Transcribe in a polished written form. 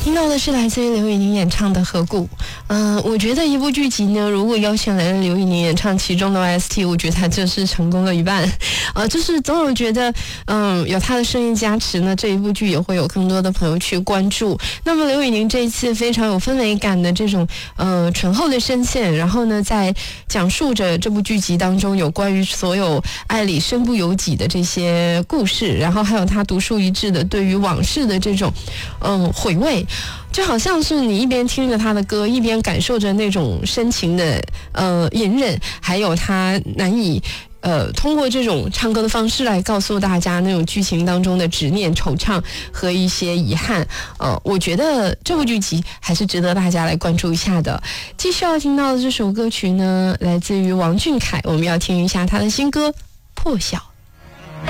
听到的是来自于刘宇宁演唱的《河谷》。我觉得一部剧集呢，如果邀请来了刘宇宁演唱其中的 OST， 我觉得他就是成功了一半。就是总有觉得，有他的声音加持呢，这一部剧也会有更多的朋友去关注。那么刘宇宁这一次非常有氛围感的这种醇厚的声线，然后呢，在讲述着这部剧集当中有关于所有爱里身不由己的这些故事，然后还有他独树一帜的对于往事的这种回味。就好像是你一边听着他的歌，一边感受着那种深情的隐忍，还有他难以通过这种唱歌的方式来告诉大家那种剧情当中的执念、惆怅和一些遗憾。我觉得这部剧集还是值得大家来关注一下的。继续要听到的这首歌曲呢，来自于王俊凯，我们要听一下他的新歌《破晓》。